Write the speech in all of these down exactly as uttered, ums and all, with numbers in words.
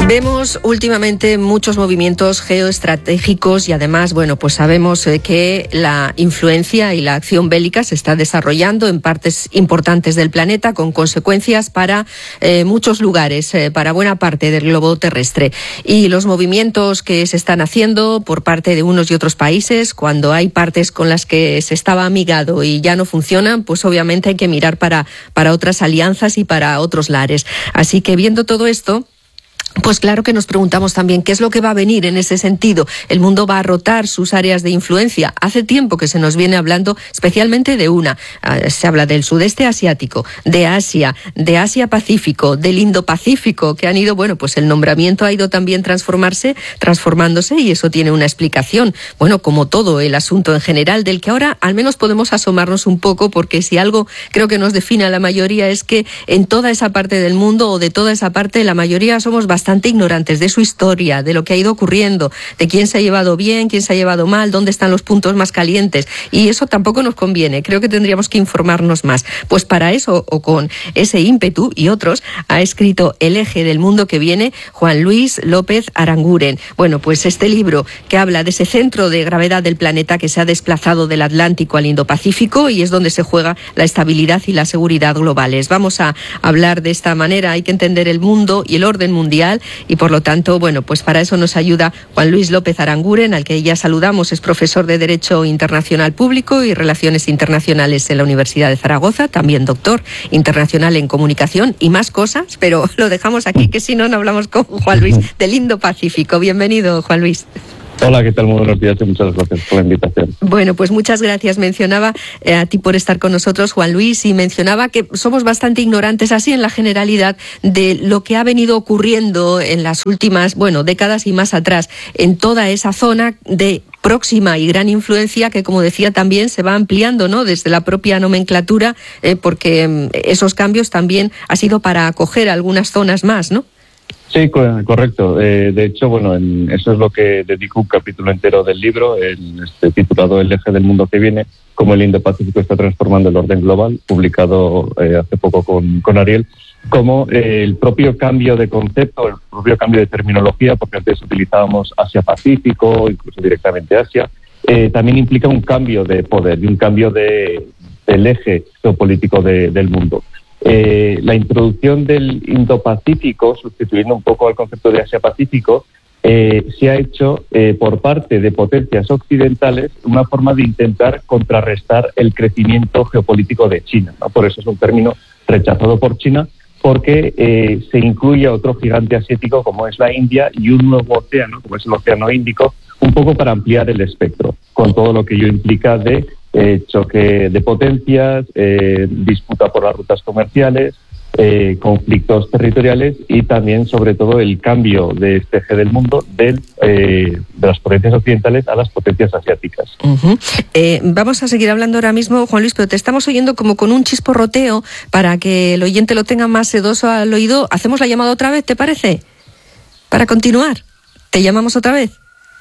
Vemos últimamente muchos movimientos geoestratégicos y además, bueno, pues sabemos eh, que la influencia y la acción bélica se está desarrollando en partes importantes del planeta con consecuencias para eh, muchos lugares, eh, para buena parte del globo terrestre. Y los movimientos que se están haciendo por parte de unos y otros países, cuando hay partes con las que se estaba amigado y ya no funcionan, pues obviamente hay que mirar para, para otras alianzas y para otros lares. Así que viendo todo esto, pues claro que nos preguntamos también qué es lo que va a venir en ese sentido. El mundo va a rotar sus áreas de influencia. Hace tiempo que se nos viene hablando especialmente de una. Se habla del sudeste asiático, de Asia, de Asia-Pacífico, del Indo-Pacífico, que han ido, bueno, pues el nombramiento ha ido también transformarse, transformándose y eso tiene una explicación. Bueno, como todo el asunto en general, del que ahora al menos podemos asomarnos un poco, porque si algo creo que nos define a la mayoría es que en toda esa parte del mundo o de toda esa parte la mayoría somos bastante bastante ignorantes de su historia, de lo que ha ido ocurriendo, de quién se ha llevado bien, quién se ha llevado mal, dónde están los puntos más calientes. Y eso tampoco nos conviene. Creo que tendríamos que informarnos más. Pues para eso, o con ese ímpetu y otros, ha escrito El eje del mundo que viene Juan Luis López Aranguren. Bueno, pues este libro que habla de ese centro de gravedad del planeta que se ha desplazado del Atlántico al Indo-Pacífico y es donde se juega la estabilidad y la seguridad globales. Vamos a hablar de esta manera. Hay que entender el mundo y el orden mundial y por lo tanto, bueno, pues para eso nos ayuda Juan Luis López Aranguren, al que ya saludamos. Es profesor de Derecho Internacional Público y Relaciones Internacionales en la Universidad de Zaragoza, también doctor internacional en comunicación y más cosas, pero lo dejamos aquí, que si no, no hablamos con Juan Luis del Indo-Pacífico. Bienvenido, Juan Luis. Hola, ¿qué tal? Muy buenos días y muchas gracias por la invitación. Bueno, pues muchas gracias. Mencionaba eh, a ti por estar con nosotros, Juan Luis, y mencionaba que somos bastante ignorantes así en la generalidad de lo que ha venido ocurriendo en las últimas, bueno, décadas y más atrás, en toda esa zona de próxima y gran influencia que, como decía, también se va ampliando, ¿no?, desde la propia nomenclatura, eh, porque eh, esos cambios también ha sido para acoger algunas zonas más, ¿no? Sí, correcto. Eh, de hecho, bueno, en, eso es lo que dedico un capítulo entero del libro, en este, titulado El eje del mundo que viene, cómo el Indo-Pacífico está transformando el orden global, publicado eh, hace poco con, con Ariel, como eh, el propio cambio de concepto, el propio cambio de terminología, porque antes utilizábamos Asia-Pacífico, incluso directamente Asia, eh, también implica un cambio de poder y un cambio de, del eje geopolítico de, del mundo. Eh, la introducción del Indo-Pacífico, sustituyendo un poco al concepto de Asia-Pacífico, eh, se ha hecho eh, por parte de potencias occidentales una forma de intentar contrarrestar el crecimiento geopolítico de China, ¿no? Por eso es un término rechazado por China, porque eh, se incluye a otro gigante asiático como es la India y un nuevo océano, como es el Océano Índico, un poco para ampliar el espectro, con todo lo que ello implica de Eh, choque de potencias, eh, disputa por las rutas comerciales, eh, conflictos territoriales y también, sobre todo, el cambio de este eje del mundo del, eh, de las potencias occidentales a las potencias asiáticas. Uh-huh. Eh, vamos a seguir hablando ahora mismo, Juan Luis, pero te estamos oyendo como con un chisporroteo para que el oyente lo tenga más sedoso al oído. ¿Hacemos la llamada otra vez, te parece? Para continuar. ¿Te llamamos otra vez?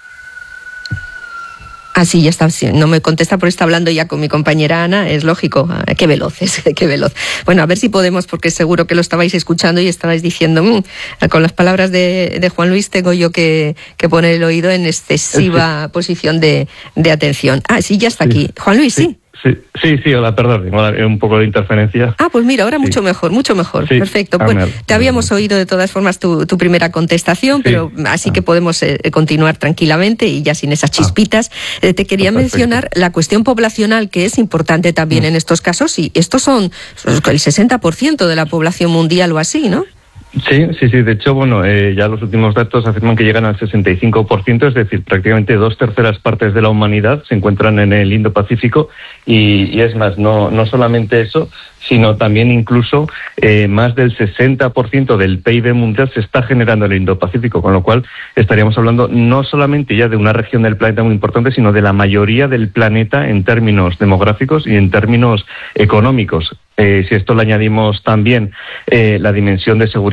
Ah, sí, ya está. Sí, no me contesta porque está hablando ya con mi compañera Ana. Es lógico. Ah, qué veloz es, qué veloz. Bueno, a ver si podemos, porque seguro que lo estabais escuchando y estabais diciendo, mmm, con las palabras de, de Juan Luis tengo yo que, que poner el oído en excesiva sí. posición de, de atención. Ah, sí, ya está aquí. Juan Luis, sí. sí. Sí, sí, sí, hola, perdón, un poco de interferencia. Ah, pues mira, ahora sí. mucho mejor, mucho mejor, sí. perfecto. Bueno, te habíamos oído de todas formas tu, tu primera contestación, sí. pero así ah. que podemos eh, continuar tranquilamente y ya sin esas chispitas. Ah. Eh, te quería ah, mencionar la cuestión poblacional, que es importante también mm. en estos casos, y estos son el sesenta por ciento de la población mundial o así, ¿no? Sí, sí, sí. De hecho, bueno, eh, ya los últimos datos afirman que llegan al sesenta y cinco por ciento, es decir, prácticamente dos terceras partes de la humanidad se encuentran en el Indo-Pacífico y, y es más, no, no solamente eso, sino también incluso eh, más del sesenta por ciento del P I B mundial se está generando en el Indo-Pacífico, con lo cual estaríamos hablando no solamente ya de una región del planeta muy importante, sino de la mayoría del planeta en términos demográficos y en términos económicos. Eh, si esto le añadimos también eh, la dimensión de seguridad,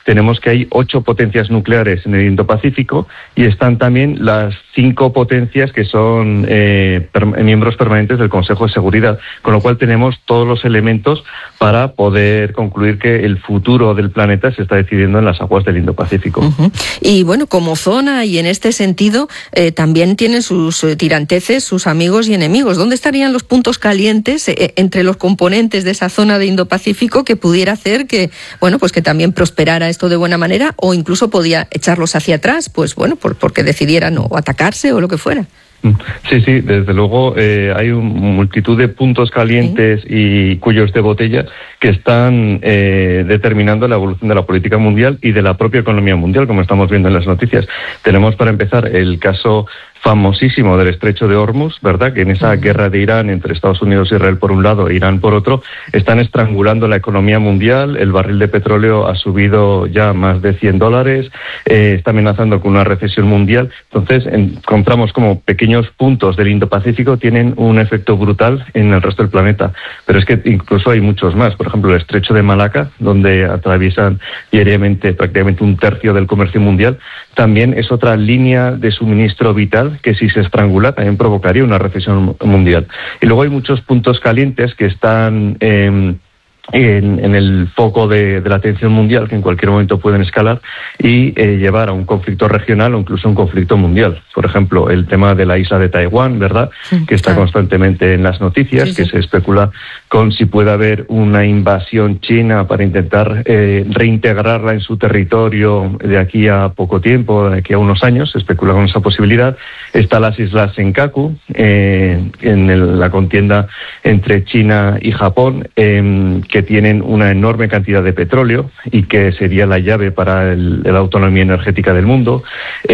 tenemos que hay ocho potencias nucleares en el Indo-Pacífico y están también las cinco potencias que son eh, per- miembros permanentes del Consejo de Seguridad, con lo cual tenemos todos los elementos para poder concluir que el futuro del planeta se está decidiendo en las aguas del Indo-Pacífico. Uh-huh. Y bueno, como zona y en este sentido eh, también tienen sus eh, tiranteces, sus amigos y enemigos. ¿Dónde estarían los puntos calientes eh, entre los componentes de esa zona de Indo-Pacífico que pudiera hacer que, bueno, pues que también prosperara esto de buena manera, o incluso podía echarlos hacia atrás, pues bueno, por, porque decidieran o atacarse o lo que fuera? Sí, sí, desde luego eh, hay una multitud de puntos calientes y cuellos de botella que están eh, determinando la evolución de la política mundial y de la propia economía mundial, como estamos viendo en las noticias. Tenemos, para empezar, el caso famosísimo del Estrecho de Hormuz, ¿verdad? Que en esa guerra de Irán entre Estados Unidos e Israel por un lado e Irán por otro, están estrangulando la economía mundial. El barril de petróleo ha subido ya más de cien dólares, eh, está amenazando con una recesión mundial. Entonces, encontramos como pequeños puntos del Indo-Pacífico tienen un efecto brutal en el resto del planeta. Pero es que incluso hay muchos más. Por ejemplo, el Estrecho de Malaca, donde atraviesan diariamente prácticamente un tercio del comercio mundial, también es otra línea de suministro vital que, si se estrangula, también provocaría una recesión mundial. Y luego hay muchos puntos calientes que están eh, en, en el foco de, de la atención mundial, que en cualquier momento pueden escalar y eh, llevar a un conflicto regional o incluso un conflicto mundial. Por ejemplo, el tema de la isla de Taiwán, ¿verdad?, sí, que está claro. constantemente en las noticias, sí, sí. que se especula con si puede haber una invasión china para intentar eh, reintegrarla en su territorio de aquí a poco tiempo, de aquí a unos años. Se especula con esa posibilidad. Está las islas Senkaku, eh, en el, la contienda entre China y Japón, eh, que tienen una enorme cantidad de petróleo y que sería la llave para el, la autonomía energética del mundo.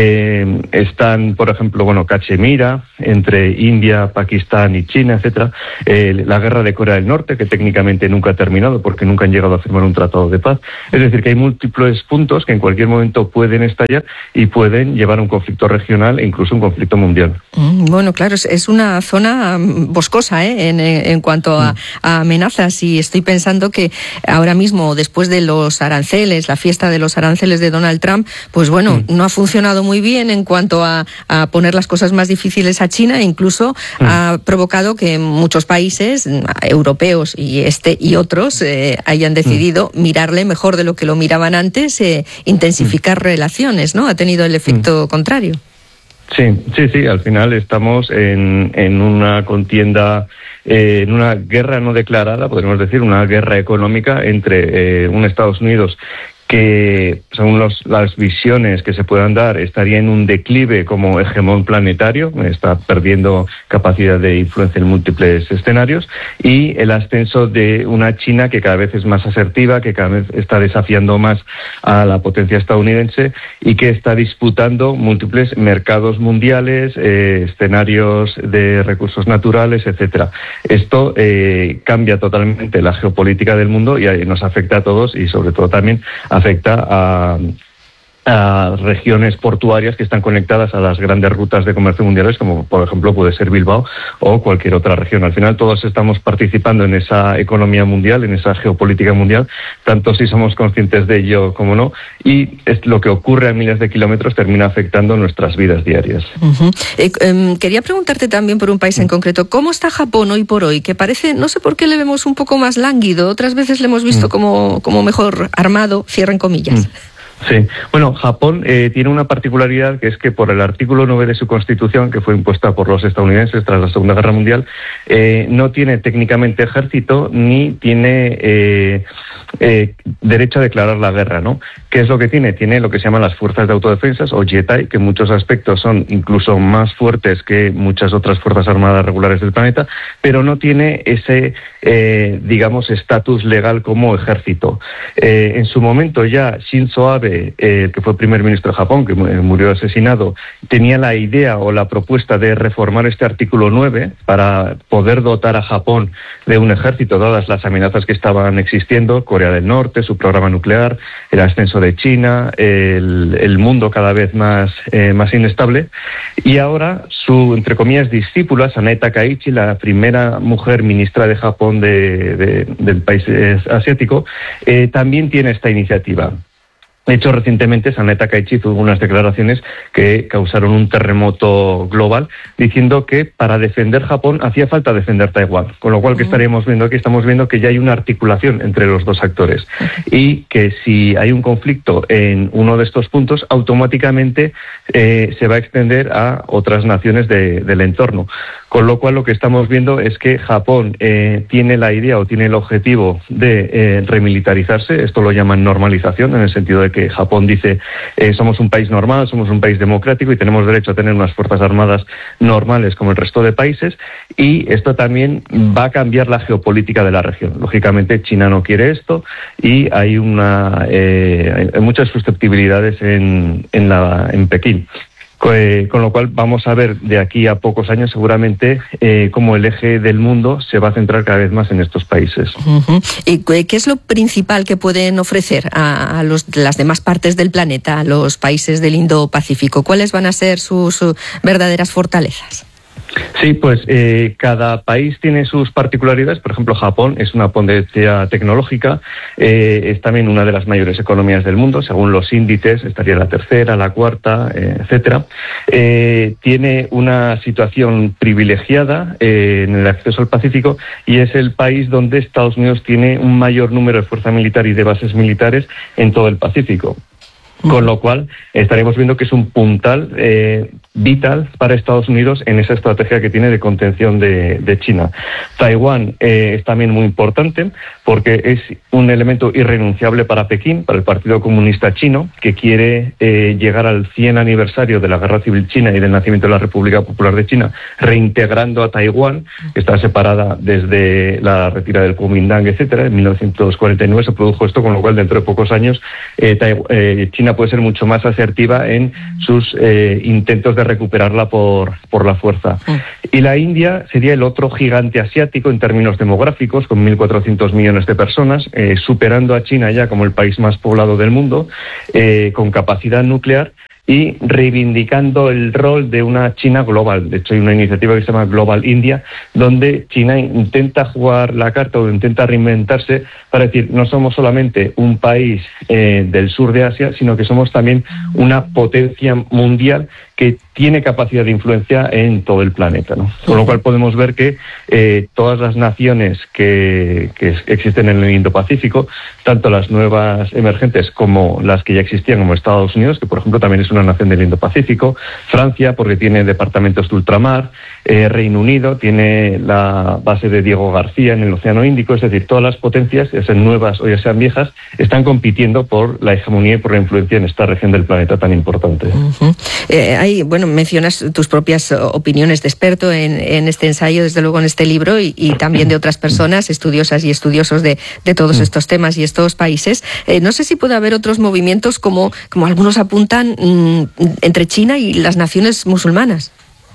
Eh, están, por ejemplo, bueno, Cachemira, entre India, Pakistán y China, etcétera. Eh, la guerra de Corea del Norte, que técnicamente nunca ha terminado porque nunca han llegado a firmar un tratado de paz. Es decir, que hay múltiples puntos que en cualquier momento pueden estallar y pueden llevar a un conflicto regional e incluso un conflicto mundial. Bueno, claro, es, es una zona boscosa ¿eh? en, en cuanto a, a amenazas, y estoy pensando que ahora mismo, después de los aranceles, la fiesta de los aranceles de Donald Trump, pues bueno, mm. no ha funcionado muy bien en cuanto a, a poner las cosas más difíciles a China, e incluso mm. ha provocado que muchos países europeos y este y otros eh, hayan decidido mm. mirarle mejor de lo que lo miraban antes, eh, intensificar mm. relaciones, ¿no? Ha tenido el efecto mm. contrario. Sí, sí, sí, al final estamos en, en una contienda, eh, en una guerra no declarada, podríamos decir, una guerra económica entre eh, un Estados Unidos que, según los, las visiones que se puedan dar, estaría en un declive como hegemón planetario, está perdiendo capacidad de influencia en múltiples escenarios, y el ascenso de una China que cada vez es más asertiva, que cada vez está desafiando más a la potencia estadounidense y que está disputando múltiples mercados mundiales, eh, escenarios de recursos naturales, etcétera. Esto eh, cambia totalmente la geopolítica del mundo y nos afecta a todos, y sobre todo también a afecta a, a regiones portuarias que están conectadas a las grandes rutas de comercio mundiales, como por ejemplo puede ser Bilbao o cualquier otra región. Al final todos estamos participando en esa economía mundial, en esa geopolítica mundial, tanto si somos conscientes de ello como no, y es lo que ocurre a miles de kilómetros termina afectando nuestras vidas diarias. Uh-huh. Eh, eh, quería preguntarte también por un país en concreto. ¿Cómo está Japón hoy por hoy? Que parece, no sé por qué le vemos un poco más lánguido, otras veces le hemos visto uh-huh. como, como mejor armado, cierren comillas. Uh-huh. Sí, bueno, Japón eh, tiene una particularidad, que es que por el artículo nueve de su constitución, que fue impuesta por los estadounidenses tras la Segunda Guerra Mundial, eh, no tiene técnicamente ejército ni tiene eh, eh, derecho a declarar la guerra, ¿no? ¿Qué es lo que tiene? Tiene lo que se llaman las fuerzas de autodefensas, o Jetai, que en muchos aspectos son incluso más fuertes que muchas otras fuerzas armadas regulares del planeta, pero no tiene ese, eh, digamos, estatus legal como ejército. Eh, en su momento ya Shinzo Abe, Eh, que fue primer ministro de Japón, que murió asesinado, tenía la idea o la propuesta de reformar este artículo nueve para poder dotar a Japón de un ejército, dadas las amenazas que estaban existiendo, Corea del Norte, su programa nuclear, el ascenso de China, el, el mundo cada vez más, eh, más inestable. Y ahora su, entre comillas, discípula, Sanae Takaichi, la primera mujer ministra de Japón de, de, del país asiático, eh, también tiene esta iniciativa. De hecho, recientemente Sanet Takaichi tuvo unas declaraciones que causaron un terremoto global, diciendo que para defender Japón hacía falta defender Taiwán. Con lo cual, ¿qué estaríamos viendo aquí? Estamos viendo que ya hay una articulación entre los dos actores y que si hay un conflicto en uno de estos puntos, automáticamente eh, se va a extender a otras naciones de, del entorno. Con lo cual, lo que estamos viendo es que Japón eh, tiene la idea o tiene el objetivo de eh, remilitarizarse. Esto lo llaman normalización, en el sentido de que Japón dice eh, somos un país normal, somos un país democrático y tenemos derecho a tener unas fuerzas armadas normales como el resto de países. Y esto también va a cambiar la geopolítica de la región. Lógicamente, China no quiere esto y hay, una, eh, hay muchas susceptibilidades en, en, la, en Pekín. Con lo cual vamos a ver de aquí a pocos años seguramente eh, cómo el eje del mundo se va a centrar cada vez más en estos países. Uh-huh. ¿Y qué es lo principal que pueden ofrecer a, a los, las demás partes del planeta, a los países del Indo-Pacífico? ¿Cuáles van a ser sus, sus verdaderas fortalezas? Sí, pues eh, cada país tiene sus particularidades. Por ejemplo, Japón es una potencia tecnológica, eh, es también una de las mayores economías del mundo, según los índices, estaría la tercera, la cuarta, eh, etcétera. Eh, tiene una situación privilegiada eh, en el acceso al Pacífico y es el país donde Estados Unidos tiene un mayor número de fuerza militar y de bases militares en todo el Pacífico. Con lo cual, estaremos viendo que es un puntal eh, vital para Estados Unidos en esa estrategia que tiene de contención de, de China. Taiwán eh, es también muy importante porque es un elemento irrenunciable para Pekín, para el Partido Comunista Chino, que quiere eh, llegar al cien aniversario de la Guerra Civil China y del nacimiento de la República Popular de China, reintegrando a Taiwán, que está separada desde la retirada del Kuomintang, etcétera. En mil novecientos cuarenta y nueve se produjo esto, con lo cual dentro de pocos años eh, Taiwán, eh, China puede ser mucho más asertiva en sus eh, intentos de recuperarla por, por la fuerza. Y la India sería el otro gigante asiático en términos demográficos, con mil cuatrocientos millones de personas, eh, superando a China ya como el país más poblado del mundo, eh, con capacidad nuclear y reivindicando el rol de una China global. De hecho, hay una iniciativa que se llama Global India, donde China intenta jugar la carta o intenta reinventarse para decir, no somos solamente un país eh, del sur de Asia, sino que somos también una potencia mundial que tiene capacidad de influencia en todo el planeta, ¿no? Con lo cual podemos ver que eh, todas las naciones que, que existen en el Indo-Pacífico, tanto las nuevas emergentes como las que ya existían, como Estados Unidos, que por ejemplo también es una nación del Indo-Pacífico, Francia, porque tiene departamentos de ultramar, eh, Reino Unido tiene la base de Diego García en el Océano Índico, es decir, todas las potencias, ya sean nuevas o ya sean viejas, están compitiendo por la hegemonía y por la influencia en esta región del planeta tan importante. Uh-huh. Eh, hay, bueno, mencionas tus propias opiniones de experto en, en este ensayo, desde luego en este libro, y, y también de otras personas, estudiosas y estudiosos de, de todos estos temas y estos países. Eh, no sé si puede haber otros movimientos como, como algunos apuntan mmm, entre China y las naciones musulmanas.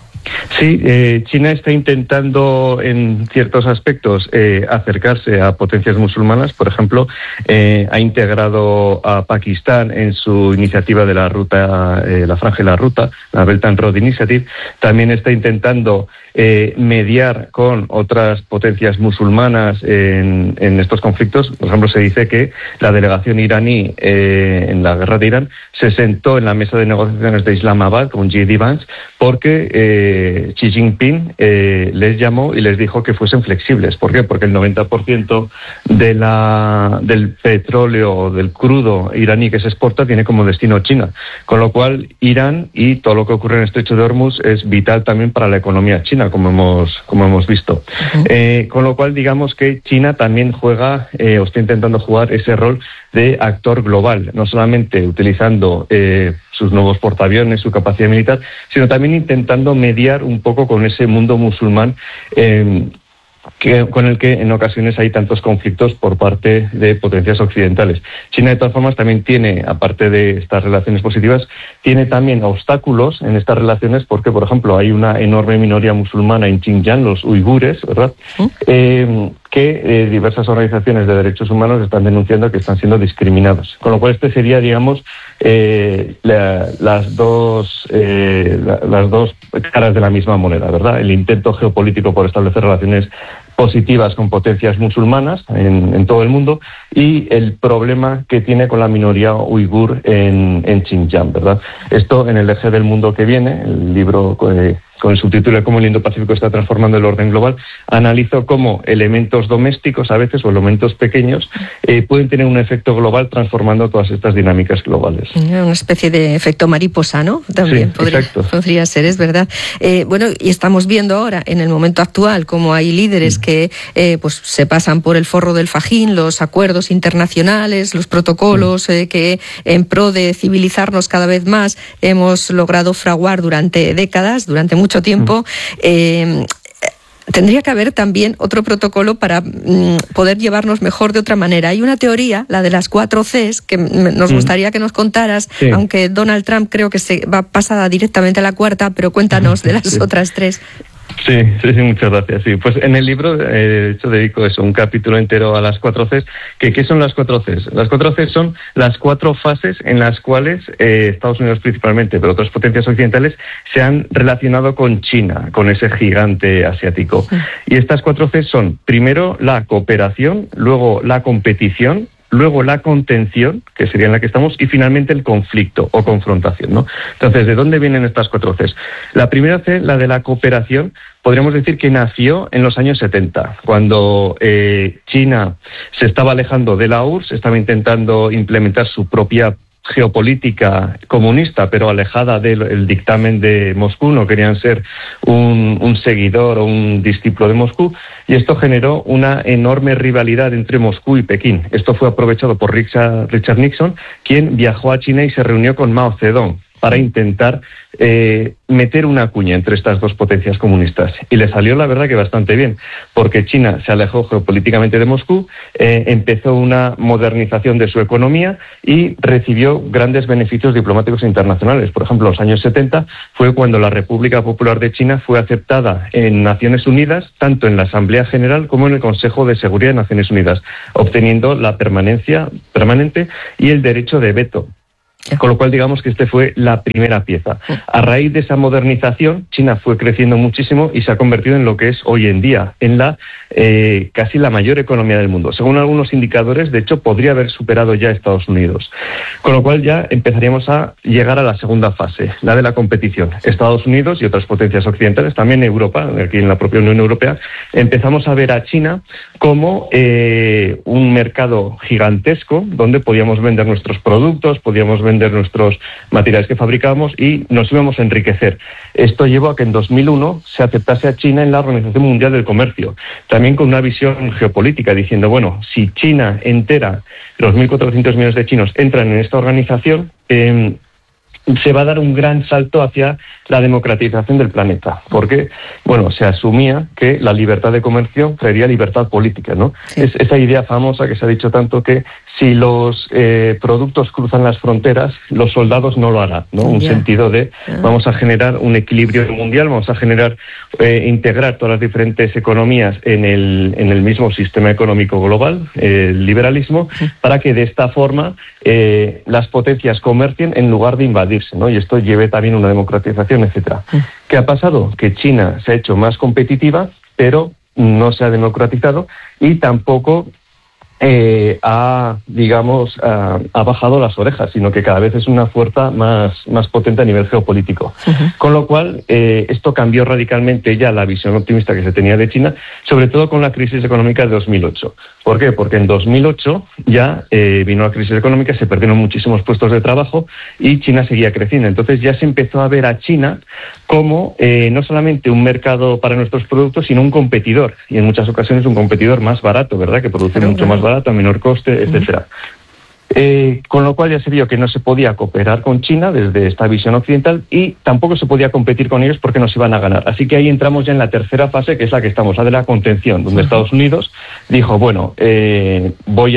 Sí, eh, China está intentando en ciertos aspectos eh, acercarse a potencias musulmanas. Por ejemplo, eh, ha integrado a Pakistán en su iniciativa de la ruta, eh, la Franja y la Ruta, la Belt and Road Initiative. También está intentando eh, mediar con otras potencias musulmanas en, en estos conflictos. Por ejemplo, se dice que la delegación iraní eh, en la guerra de Irán se sentó en la mesa de negociaciones de Islamabad con J D Vance porque eh, Xi Jinping eh, les llamó y les dijo que fuesen flexibles. ¿Por qué? Porque el noventa por ciento de la, del petróleo o del crudo iraní que se exporta tiene como destino China. Con lo cual, Irán y todo lo que ocurre en el Estrecho de Hormuz es vital también para la economía china, como hemos, como hemos visto. Uh-huh. Eh, con lo cual, digamos que China también juega, eh, o está intentando jugar ese rol de actor global, no solamente utilizando eh, sus nuevos portaaviones, su capacidad militar, sino también intentando mediar un poco con ese mundo musulmán eh, que, con el que en ocasiones hay tantos conflictos por parte de potencias occidentales. China, de todas formas, también tiene, aparte de estas relaciones positivas, tiene también obstáculos en estas relaciones porque, por ejemplo, hay una enorme minoría musulmana en Xinjiang, los uigures, ¿verdad? ¿Mm? Eh, que eh, diversas organizaciones de derechos humanos están denunciando que están siendo discriminados. Con lo cual este sería, digamos, eh, la, las dos eh, la, las dos caras de la misma moneda, ¿verdad? El intento geopolítico por establecer relaciones positivas con potencias musulmanas en, en todo el mundo y el problema que tiene con la minoría uigur en, en Xinjiang, ¿verdad? Esto en el eje del mundo que viene, el libro eh, con el subtítulo de Cómo el Indo-Pacífico está transformando el orden global, analizo cómo elementos domésticos a veces o elementos pequeños eh, pueden tener un efecto global transformando todas estas dinámicas globales. Una especie de efecto mariposa, ¿no? También sí, podría, podría ser, es verdad. Eh, bueno, y estamos viendo ahora, en el momento actual, cómo hay líderes que eh, pues se pasan por el forro del fajín, los acuerdos internacionales, los protocolos eh, que en pro de civilizarnos cada vez más hemos logrado fraguar durante décadas, durante mucho tiempo. Eh, Tendría que haber también otro protocolo para mm, poder llevarnos mejor de otra manera. Hay una teoría, la de las cuatro Cs, que nos gustaría que nos contaras, sí. aunque Donald Trump creo que se va pasada directamente a la cuarta, pero cuéntanos de las sí. otras tres. Sí, sí, sí, muchas gracias. Sí, pues en el libro, eh, de hecho, dedico eso, un capítulo entero a las cuatro Cs. ¿Qué, qué son las cuatro Cs? Las cuatro Cs son las cuatro fases en las cuales eh, Estados Unidos principalmente, pero otras potencias occidentales, se han relacionado con China, con ese gigante asiático. Sí. Y estas cuatro Cs son, primero, la cooperación, luego la competición, luego la contención, que sería en la que estamos, y finalmente el conflicto o confrontación, ¿no? Entonces, ¿de dónde vienen estas cuatro Cs? La primera C, la de la cooperación, podríamos decir que nació en los años setenta, cuando eh, China se estaba alejando de la U R S S, estaba intentando implementar su propia geopolítica comunista, pero alejada del el dictamen de Moscú, no querían ser un, un seguidor o un discípulo de Moscú, y esto generó una enorme rivalidad entre Moscú y Pekín. Esto fue aprovechado por Richard, Richard Nixon, quien viajó a China y se reunió con Mao Zedong para intentar eh, meter una cuña entre estas dos potencias comunistas. Y le salió, la verdad, que bastante bien, porque China se alejó geopolíticamente de Moscú, eh, empezó una modernización de su economía y recibió grandes beneficios diplomáticos internacionales. Por ejemplo, en los años setenta fue cuando la República Popular de China fue aceptada en Naciones Unidas, tanto en la Asamblea General como en el Consejo de Seguridad de Naciones Unidas, obteniendo la permanencia permanente y el derecho de veto. Con lo cual, digamos que este fue la primera pieza. A raíz de esa modernización, China fue creciendo muchísimo y se ha convertido en lo que es hoy en día, en la eh, casi la mayor economía del mundo. Según algunos indicadores, de hecho, podría haber superado ya a Estados Unidos. Con lo cual ya empezaríamos a llegar a la segunda fase, la de la competición. Estados Unidos y otras potencias occidentales, también Europa, aquí en la propia Unión Europea, empezamos a ver a China como eh, un mercado gigantesco donde podíamos vender nuestros productos, podíamos vender vender nuestros materiales que fabricamos y nos íbamos a enriquecer. Esto llevó a que en dos mil uno se aceptase a China en la Organización Mundial del Comercio, también con una visión geopolítica, diciendo, bueno, si China entera, los mil cuatrocientos millones de chinos entran en esta organización, eh, se va a dar un gran salto hacia la democratización del planeta, porque, bueno, se asumía que la libertad de comercio traería libertad política, ¿no? Sí. Es esa idea famosa que se ha dicho tanto que si los eh, productos cruzan las fronteras, los soldados no lo harán, ¿no? Un yeah. sentido de yeah. vamos a generar un equilibrio mundial, vamos a generar, eh, integrar todas las diferentes economías en el, en el mismo sistema económico global, eh, el liberalismo, sí. para que de esta forma eh, las potencias comercien en lugar de invadirse, ¿no? Y esto lleve también una democratización, etcétera. Sí. ¿Qué ha pasado? Que China se ha hecho más competitiva, pero no se ha democratizado y tampoco Eh, ha, digamos, ha, ha bajado las orejas, sino que cada vez es una fuerza más, más potente a nivel geopolítico. Uh-huh. Con lo cual, eh, esto cambió radicalmente ya la visión optimista que se tenía de China, sobre todo con la crisis económica de dos mil ocho. ¿Por qué? Porque en dos mil ocho ya eh, vino la crisis económica, se perdieron muchísimos puestos de trabajo y China seguía creciendo. Entonces ya se empezó a ver a China como eh, no solamente un mercado para nuestros productos, sino un competidor. Y en muchas ocasiones un competidor más barato, ¿verdad? Que produce claro, mucho claro. más barato, a menor coste, etcétera. Uh-huh. Eh, con lo cual ya se vio que no se podía cooperar con China desde esta visión occidental y tampoco se podía competir con ellos porque nos iban a ganar. Así que ahí entramos ya en la tercera fase, que es la que estamos, la de la contención, donde uh-huh. Estados Unidos dijo, bueno, eh, voy a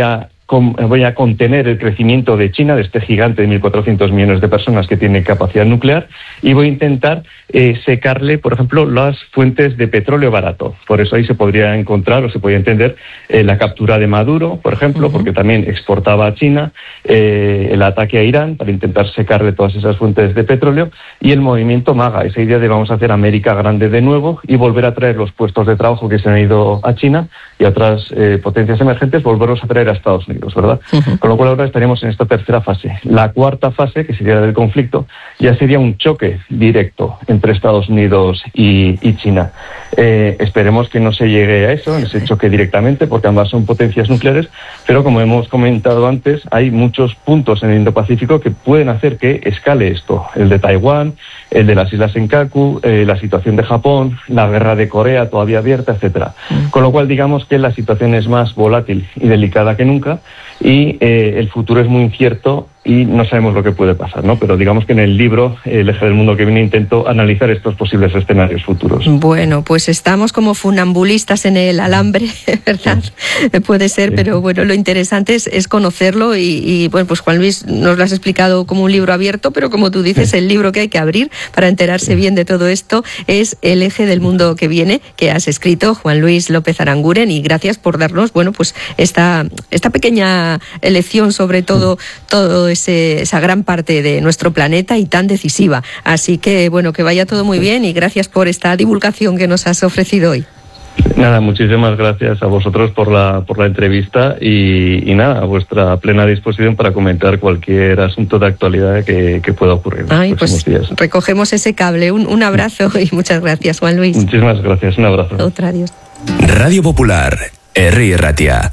voy a contener el crecimiento de China, de este gigante de mil cuatrocientos millones de personas que tiene capacidad nuclear, y voy a intentar eh, secarle, por ejemplo, las fuentes de petróleo barato. Por eso ahí se podría encontrar o se podría entender eh, la captura de Maduro, por ejemplo, uh-huh. porque también exportaba a China, eh, el ataque a Irán para intentar secarle todas esas fuentes de petróleo, y el movimiento MAGA, esa idea de vamos a hacer América grande de nuevo y volver a traer los puestos de trabajo que se han ido a China y a otras eh, potencias emergentes, volverlos a traer a Estados Unidos, ¿verdad? Uh-huh. Con lo cual ahora estaríamos en esta tercera fase. La cuarta fase, que sería la del conflicto, ya sería un choque directo entre Estados Unidos y, y China. Eh, esperemos que no se llegue a eso, en ese choque directamente, porque ambas son potencias nucleares, pero como hemos comentado antes, hay muchos puntos en el Indo-Pacífico que pueden hacer que escale esto. El de Taiwán, el de las Islas Senkaku, eh, la situación de Japón, la guerra de Corea todavía abierta, etcétera. Uh-huh. Con lo cual, digamos que la situación es más volátil y delicada que nunca, y eh, el futuro es muy incierto y no sabemos lo que puede pasar, ¿no? Pero digamos que en el libro, El eje del mundo que viene, intento analizar estos posibles escenarios futuros. Bueno, pues estamos como funambulistas en el alambre, ¿verdad? Sí. Puede ser, sí. Pero bueno, lo interesante es, es conocerlo y, y, bueno, pues Juan Luis nos lo has explicado como un libro abierto, pero como tú dices, sí. El libro que hay que abrir para enterarse sí. bien de todo esto es El eje del mundo que viene, que has escrito, Juan Luis López Aranguren, y gracias por darnos, bueno, pues esta, esta pequeña lección sobre todo, sí. todo ese, esa gran parte de nuestro planeta y tan decisiva. Así que, bueno, que vaya todo muy bien y gracias por esta divulgación que nos has ofrecido hoy. Nada, muchísimas gracias a vosotros por la por la entrevista y, y nada, a vuestra plena disposición para comentar cualquier asunto de actualidad que, que pueda ocurrir. Ay, en los próximos pues días. Recogemos ese cable. Un, un abrazo y muchas gracias, Juan Luis. Muchísimas gracias, un abrazo. Otra, adiós. Radio Popular, Herri Erratia.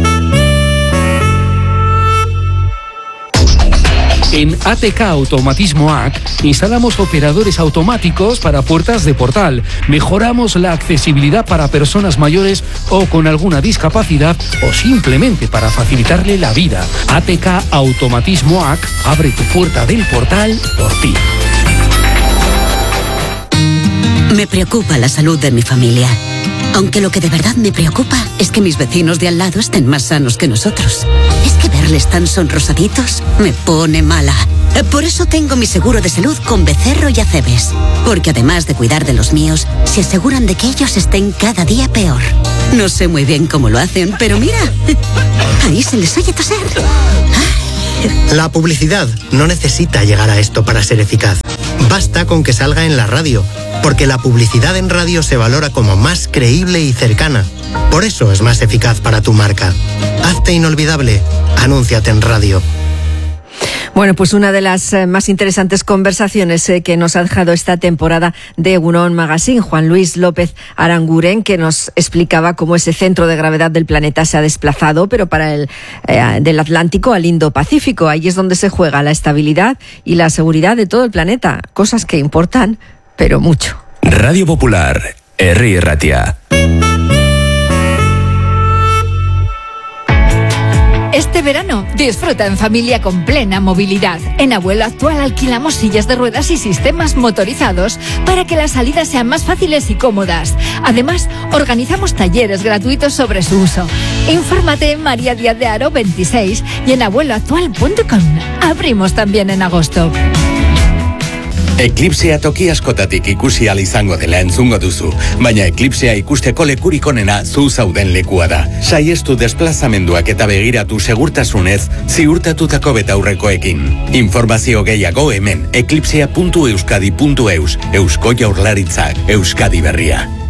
En A T K Automatismoac instalamos operadores automáticos para puertas de portal. Mejoramos la accesibilidad para personas mayores o con alguna discapacidad o simplemente para facilitarle la vida. A T K Automatismoac abre tu puerta del portal por ti. Me preocupa la salud de mi familia. Aunque lo que de verdad me preocupa es que mis vecinos de al lado estén más sanos que nosotros. Es que verles tan sonrosaditos me pone mala. Por eso tengo mi seguro de salud con Becerro y Acebes. Porque además de cuidar de los míos, se aseguran de que ellos estén cada día peor. No sé muy bien cómo lo hacen, pero mira, ahí se les oye toser. La publicidad no necesita llegar a esto para ser eficaz. Basta con que salga en la radio, porque la publicidad en radio se valora como más creíble y cercana. Por eso es más eficaz para tu marca. Hazte inolvidable. Anúnciate en radio. Bueno, pues una de las eh, más interesantes conversaciones eh, que nos ha dejado esta temporada de Egunon Magazine, Juan Luis López Aranguren, que nos explicaba cómo ese centro de gravedad del planeta se ha desplazado, pero para el eh, del Atlántico al Indo-Pacífico. Ahí es donde se juega la estabilidad y la seguridad de todo el planeta, cosas que importan, pero mucho. Radio Popular, Herri Erratia. Este verano, disfruta en familia con plena movilidad. En Abuelo Actual alquilamos sillas de ruedas y sistemas motorizados para que las salidas sean más fáciles y cómodas. Además, organizamos talleres gratuitos sobre su uso. Infórmate en María Díaz de Haro veintiséis y en abuelo actual punto com. Abrimos también en agosto. Eclipsea toki askotatik ikusi ahal izango dela entzungo duzu, baina Eclipsea ikusteko lekurik onena zu zauden lekua da. Saiestu desplazamenduak eta begiratu segurtasunez ziurtatutako betaurrekoekin. Informazio gehiago hemen eclipsea puntu euskadi puntu eus, Eusko Jaurlaritzak, Euskadi Berria.